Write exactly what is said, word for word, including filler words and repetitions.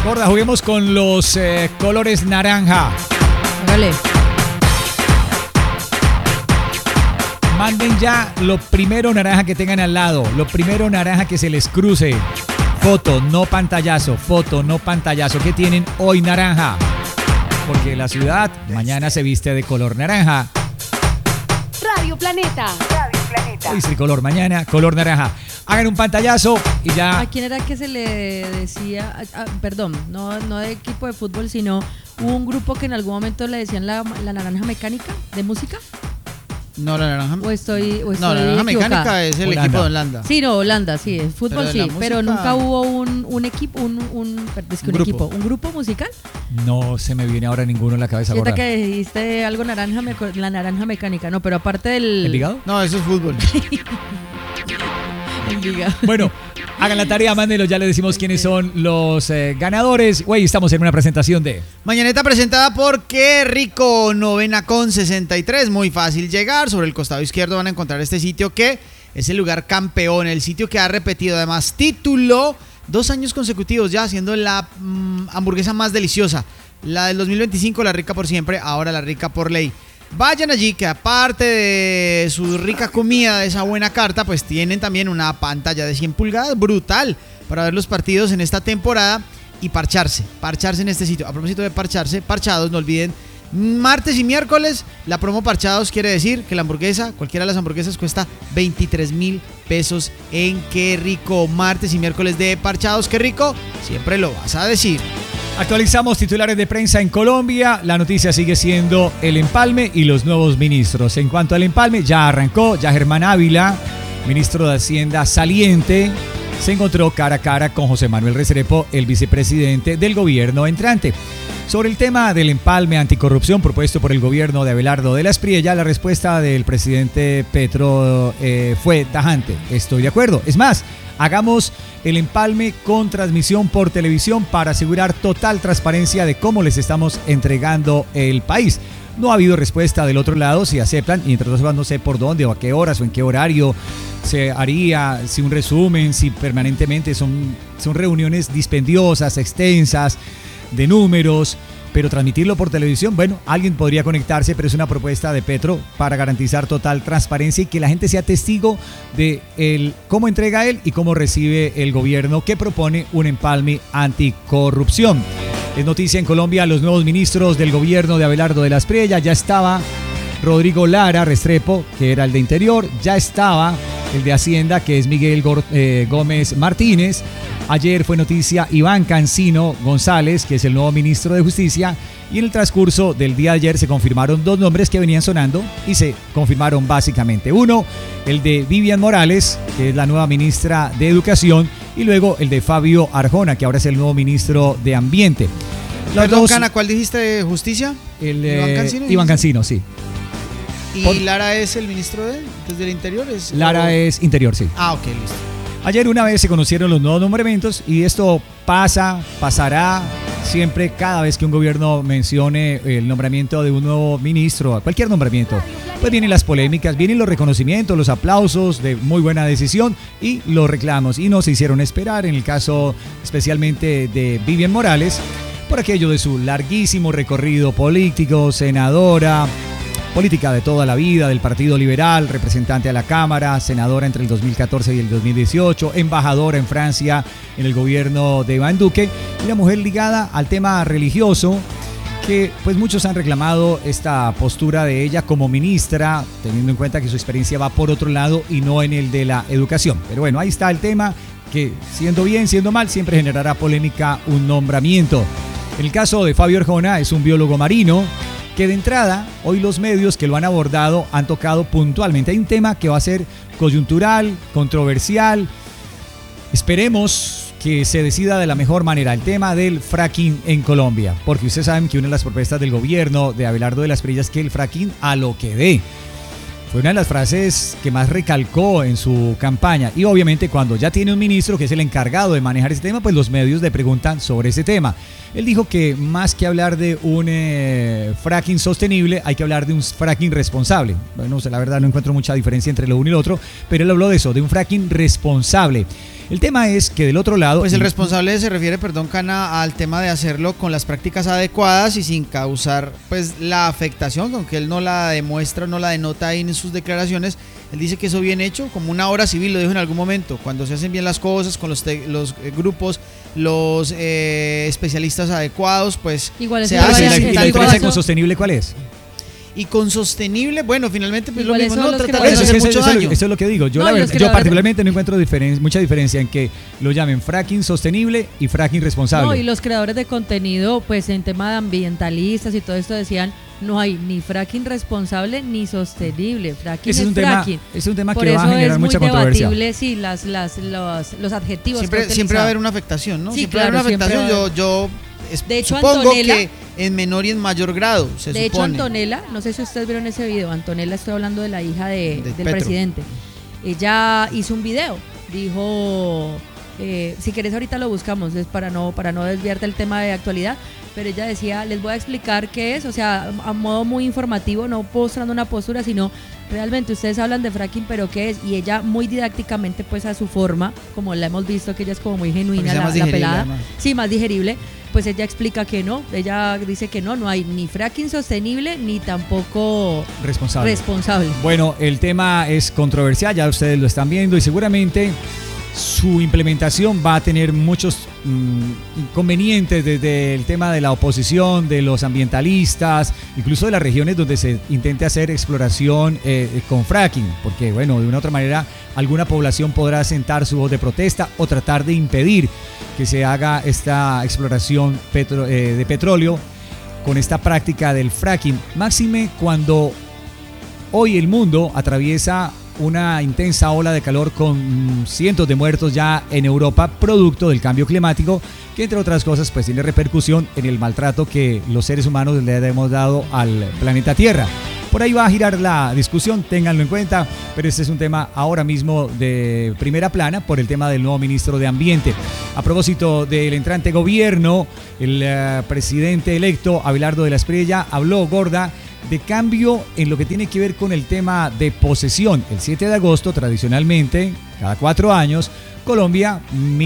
Gorda, juguemos con los eh, colores naranja. Dale. Manden ya lo primero naranja que tengan al lado, lo primero naranja que se les cruce. Foto, no pantallazo, foto, no pantallazo. ¿Qué tienen hoy naranja? Porque la ciudad mañana se viste de color naranja. Radio Planeta. Radio Planeta. Hoy es tricolor, mañana color naranja. Hagan un pantallazo y ya. ¿A quién era que se le decía? Ah, perdón, no, no de equipo de fútbol, sino hubo un grupo que en algún momento le decían la, la naranja mecánica de música. No, la naranja. O estoy, o estoy no, la naranja equivocada. mecánica es el Holanda. equipo de Holanda. Sí, no, Holanda, sí, el fútbol Pero de sí, la música- pero nunca hubo un, un equipo, un, un, es que un, Un grupo. equipo, un grupo musical. No se me viene ahora ninguno en la cabeza. Sienta Gorda. que dijiste algo naranja, me acuer- la naranja mecánica, no, pero aparte del ¿Envigado? No, eso es fútbol. Envigado. Bueno, hagan la tarea, mándenlo, ya les decimos quiénes son los eh, ganadores. Güey, estamos en una presentación de... Mañaneta presentada por Qué Rico, novena con sesenta y tres. Muy fácil llegar. Sobre el costado izquierdo van a encontrar este sitio que es el lugar campeón, el sitio que ha repetido además título dos años consecutivos ya, siendo la mm, hamburguesa más deliciosa. La del dos mil veinticinco, la rica por siempre, ahora la rica por ley. Vayan allí, que aparte de su rica comida, de esa buena carta, pues tienen también una pantalla de cien pulgadas brutal para ver los partidos en esta temporada y parcharse, parcharse en este sitio. A propósito de parcharse, parchados, no olviden, martes y miércoles, la promo parchados quiere decir que la hamburguesa, cualquiera de las hamburguesas, cuesta veintitrés mil pesos en Qué Rico. Martes y miércoles de parchados, Qué Rico, siempre lo vas a decir. Actualizamos titulares de prensa en Colombia. La noticia sigue siendo el empalme y los nuevos ministros. En cuanto al empalme, ya arrancó. Ya Germán Ávila, ministro de Hacienda saliente, se encontró cara a cara con José Manuel Restrepo, el vicepresidente del gobierno entrante. Sobre el tema del empalme anticorrupción propuesto por el gobierno de Abelardo de la Espriella, la respuesta del presidente Petro eh, fue tajante. Estoy de acuerdo. Es más, hagamos el empalme con transmisión por televisión para asegurar total transparencia de cómo les estamos entregando el país. No ha habido respuesta del otro lado, si aceptan, y entre otras cosas no sé por dónde o a qué horas o en qué horario se haría, si un resumen, si permanentemente son, son reuniones dispendiosas, extensas, de números, pero transmitirlo por televisión, bueno, alguien podría conectarse, pero es una propuesta de Petro para garantizar total transparencia y que la gente sea testigo de el, cómo entrega él y cómo recibe el gobierno que propone un empalme anticorrupción. Es noticia en Colombia, los nuevos ministros del gobierno de Abelardo de la Espriella. Ya estaba Rodrigo Lara Restrepo, que era el de Interior, ya estaba el de Hacienda, que es Miguel Gor- eh, Gómez Martínez. Ayer fue noticia Iván Cancino González, que es el nuevo ministro de Justicia, y en el transcurso del día de ayer se confirmaron dos nombres que venían sonando y se confirmaron básicamente. Uno, el de Vivian Morales, que es la nueva ministra de Educación, y luego el de Fabio Arjona, que ahora es el nuevo ministro de Ambiente. Los Perdón, dos, Cana, ¿cuál dijiste de justicia? el, Iván eh, Cancino, Iván dijiste. Cancino, sí. ¿Y Por- Lara es el ministro de, desde el interior? ¿Es, Lara o- es Interior, sí. Ah, ok, listo. Ayer una vez se conocieron los nuevos nombramientos y esto pasa, pasará siempre cada vez que un gobierno mencione el nombramiento de un nuevo ministro, cualquier nombramiento. Pues vienen las polémicas, vienen los reconocimientos, los aplausos de muy buena decisión y los reclamos. Y no se hicieron esperar en el caso especialmente de Vivian Morales, por aquello de su larguísimo recorrido político, senadora, política de toda la vida, del Partido Liberal, representante a la Cámara, senadora entre el dos mil catorce y el dos mil dieciocho, embajadora en Francia en el gobierno de Iván Duque, y una mujer ligada al tema religioso, que pues muchos han reclamado esta postura de ella como ministra, teniendo en cuenta que su experiencia va por otro lado y no en el de la educación. Pero bueno, ahí está el tema, que siendo bien, siendo mal, siempre generará polémica un nombramiento. En el caso de Fabio Arjona, es un biólogo marino, que de entrada, hoy los medios que lo han abordado han tocado puntualmente. Hay un tema que va a ser coyuntural, controversial. Esperemos que se decida de la mejor manera el tema del fracking en Colombia, porque ustedes saben que una de las propuestas del gobierno de Abelardo de la Espriella es que el fracking a lo que dé. Fue una de las frases que más recalcó en su campaña. Y obviamente cuando ya tiene un ministro que es el encargado de manejar ese tema, pues los medios le preguntan sobre ese tema. Él dijo que más que hablar de un eh, fracking sostenible, hay que hablar de un fracking responsable. Bueno, la verdad no encuentro mucha diferencia entre lo uno y lo otro, pero él habló de eso, de un fracking responsable. El tema es que del otro lado... Pues el responsable se refiere, perdón, Cana, al tema de hacerlo con las prácticas adecuadas y sin causar pues la afectación, aunque él no la demuestra, no la denota ahí en sus declaraciones. Él dice que eso bien hecho, como una obra civil, lo dijo en algún momento, cuando se hacen bien las cosas, con los, te- los eh, grupos, los eh, especialistas adecuados, pues Igual se eso lo Pues, hace ¿y la, vaya- y sin la tal diferencia cual. con sostenible cuál es? Y con sostenible, bueno, finalmente pues lo Igual mismo, eso no los tratar Por de eso, creadores- es hacer que eso, mucho eso es lo- daño. eso es lo que digo. Yo, No, la y verdad, los yo creadores- particularmente no encuentro diferen- mucha diferencia en que lo llamen fracking sostenible y fracking responsable. No, y los creadores de contenido, pues en tema de ambientalistas y todo esto decían, no hay ni fracking responsable ni sostenible. Fracking Ese es es un tema, fracking. es un tema Por que va eso a generar es muy mucha controversia. debatible, sí, las, las, los, los adjetivos que Siempre, ha siempre va a haber utilizado. una afectación, ¿no? Sí, siempre va a haber claro, una afectación. siempre Yo, va a yo es- De hecho, supongo Antonella- que en menor y en mayor grado, se De hecho, supone. Antonella, no sé si ustedes vieron ese video, Antonella, estoy hablando de la hija de- De del Petro. presidente. Ella hizo un video, dijo, eh, si querés ahorita lo buscamos, es para no, para no desviarte el tema de actualidad, pero ella decía, les voy a explicar qué es, o sea, a modo muy informativo, no mostrando una postura, sino realmente ustedes hablan de fracking, pero qué es, y ella muy didácticamente, pues a su forma, como la hemos visto, que ella es como muy Porque genuina, sea la, más la digerible, pelada, además. sí, más digerible, pues ella explica que no, ella dice que no, no hay ni fracking sostenible, ni tampoco Responsable. responsable. Bueno, el tema es controversial, ya ustedes lo están viendo y seguramente su implementación va a tener muchos mm, inconvenientes desde el tema de la oposición, de los ambientalistas, incluso de las regiones donde se intente hacer exploración eh, con fracking, porque bueno, de una u otra manera alguna población podrá sentar su voz de protesta o tratar de impedir que se haga esta exploración petro- eh, de petróleo con esta práctica del fracking, máxime cuando hoy el mundo atraviesa una intensa ola de calor con mm, cientos de muertos ya en Europa, producto del cambio climático, que entre otras cosas pues tiene repercusión en el maltrato que los seres humanos le hemos dado al planeta Tierra. Por ahí va a girar la discusión, ténganlo en cuenta, pero este es un tema ahora mismo de primera plana por el tema del nuevo ministro de Ambiente. A propósito del entrante gobierno, el eh, presidente electo Abelardo de la Espriella habló, Gorda, de cambio en lo que tiene que ver con el tema de posesión. El siete de agosto, tradicionalmente, cada cuatro años, Colombia